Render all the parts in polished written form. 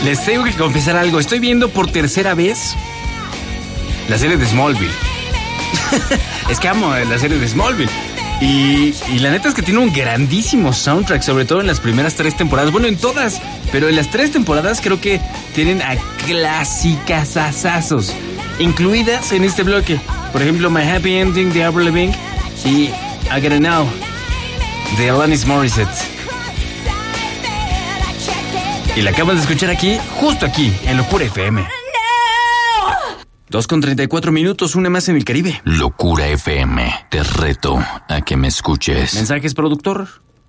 Les tengo que confesar algo. Estoy viendo por tercera vez la serie de Smallville. Es que amo la serie de Smallville. Y la neta es que tiene un grandísimo soundtrack, sobre todo en las primeras 3 temporadas. Bueno, en todas, pero en las 3 temporadas creo que tienen a clásicasazazos incluidas en este bloque. Por ejemplo, My Happy Ending de Avril Lavigne y I Gotta Know de Alanis Morissette. Y la acaban de escuchar aquí, justo aquí, en Locura FM. 2:34, una más en el Caribe. Locura FM, te reto a que me escuches. ¿Mensajes, productor?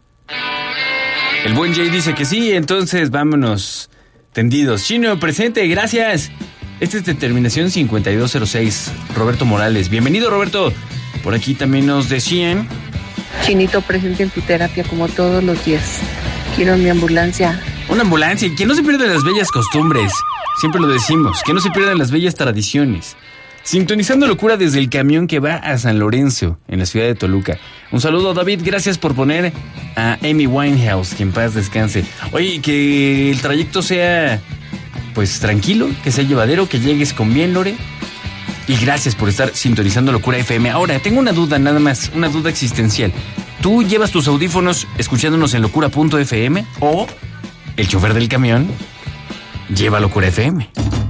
El buen Jay dice que sí, entonces vámonos tendidos. Chino, presente, gracias. Esta es de terminación 5206, Roberto Morales. Bienvenido, Roberto. Por aquí también nos decían... Chinito, presente en tu terapia como todos los días. Quiero mi ambulancia. Una ambulancia, que no se pierdan las bellas costumbres. Siempre lo decimos, que no se pierdan las bellas tradiciones. Sintonizando Locura desde el camión que va a San Lorenzo, en la ciudad de Toluca. Un saludo, David, gracias por poner a Amy Winehouse, que en paz descanse. Oye, que el trayecto sea, pues, tranquilo, que sea llevadero, que llegues con bien, Lore. Y gracias por estar sintonizando Locura FM. Ahora, tengo una duda nada más, una duda existencial. ¿Tú llevas tus audífonos escuchándonos en locura.fm o el chofer del camión lleva Locura FM?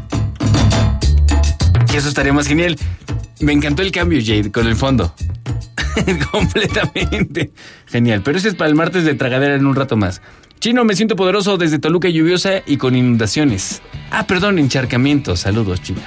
Y eso estaría más genial. Me encantó el cambio, Jade, con el fondo. Completamente. Genial. Pero ese es para el martes de tragadera en un rato más. Chino, me siento poderoso desde Toluca lluviosa y con inundaciones. Perdón, encharcamientos. Saludos, Chino.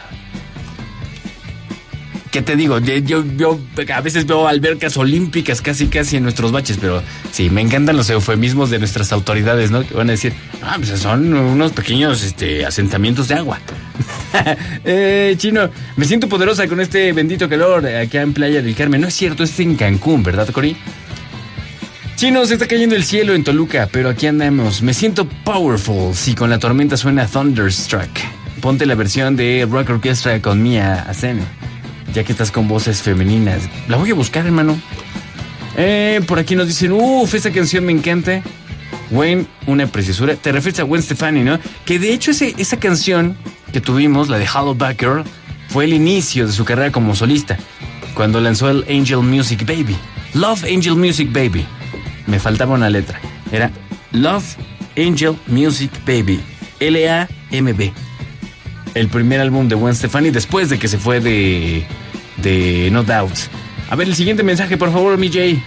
¿Qué te digo? Yo a veces veo albercas olímpicas casi en nuestros baches, pero sí, me encantan los eufemismos de nuestras autoridades, ¿no? Que van a decir, pues son unos pequeños asentamientos de agua. Chino, me siento poderosa con este bendito calor acá en Playa del Carmen. No es cierto, es en Cancún, ¿verdad, Cori? Chino, se está cayendo el cielo en Toluca, pero aquí andamos. Me siento powerful si con la tormenta suena Thunderstruck. Ponte la versión de Rock Orchestra con Mia Aseno, ya que estás con voces femeninas. La voy a buscar, hermano. Por aquí nos dicen, esa canción me encanta. Gwen, una preciosura. Te refieres a Gwen Stefani, ¿no? Que de hecho esa canción que tuvimos, la de Hollaback Girl, fue el inicio de su carrera como solista, cuando lanzó el Angel Music Baby. Love Angel Music Baby. Me faltaba una letra. Era Love Angel Music Baby. L-A-M-B. El primer álbum de Gwen Stefani después de que se fue de No Doubt. A ver, el siguiente mensaje, por favor, mi Jay.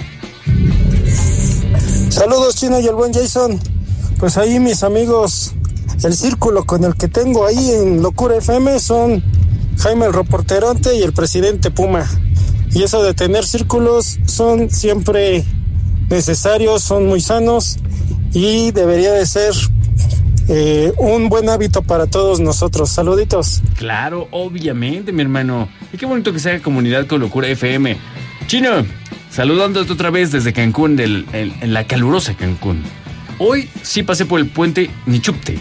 Saludos, Chino y el buen Jason. Pues ahí mis amigos, el círculo con el que tengo ahí en Locura FM son Jaime el Reporteronte y el presidente Puma. Y eso de tener círculos son siempre necesarios, son muy sanos y debería de ser un buen hábito para todos nosotros. Saluditos. Claro, obviamente, mi hermano. Y qué bonito que se haga comunidad con Locura FM. Chino, saludándote otra vez desde Cancún, en la calurosa Cancún. Hoy sí pasé por el puente Nichupté.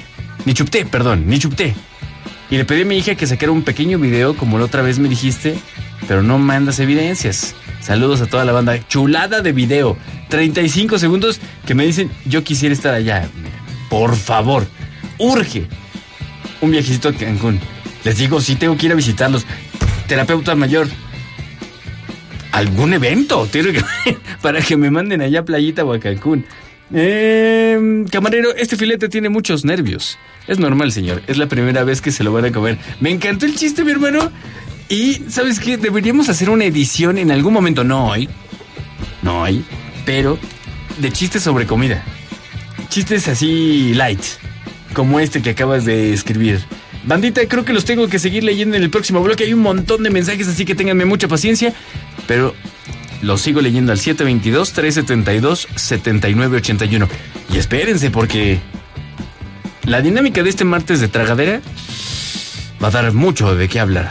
Y le pedí a mi hija que sacara un pequeño video, como la otra vez me dijiste, pero no mandas evidencias. Saludos a toda la banda. Chulada de video. 35 segundos que me dicen, yo quisiera estar allá. Por favor, urge un viajecito a Cancún. Les digo, sí tengo que ir a visitarlos. Terapeuta mayor, algún evento para que me manden allá a Playita o a Cancún. Camarero, este filete tiene muchos nervios. Es normal, señor, es la primera vez que se lo van a comer. Me encantó el chiste, mi hermano. Y, ¿sabes qué? Deberíamos hacer una edición en algún momento. No hoy, pero de chistes sobre comida. Chistes así light, como este que acabas de escribir. Bandita, creo que los tengo que seguir leyendo en el próximo bloque. Hay un montón de mensajes, así que ténganme mucha paciencia. Pero los sigo leyendo al 722-372-7981. Y espérense, porque la dinámica de este martes de tragadera va a dar mucho de qué hablar.